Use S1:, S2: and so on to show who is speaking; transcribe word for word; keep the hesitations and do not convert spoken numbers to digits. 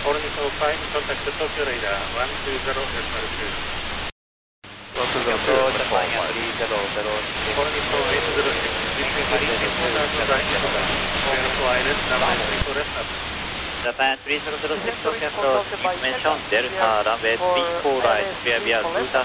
S1: All Nippon five, contact Tokyo radar one two zero decimal two.
S2: one two zero two, Japan three zero zero six.
S1: All Nippon eight zero six, reaching reaching order to right order. Zero four island, runway three four left up.
S2: Japan three zero zero six, forecast information, Delta runway three four right, clear via Busan